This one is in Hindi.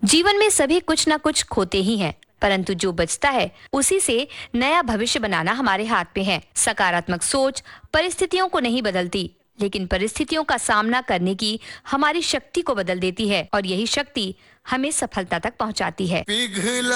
जीवन में सभी कुछ ना कुछ खोते ही हैं, परंतु जो बचता है उसी से नया भविष्य बनाना हमारे हाथ में है। सकारात्मक सोच परिस्थितियों को नहीं बदलती, लेकिन परिस्थितियों का सामना करने की हमारी शक्ति को बदल देती है और यही शक्ति हमें सफलता तक पहुंचाती है।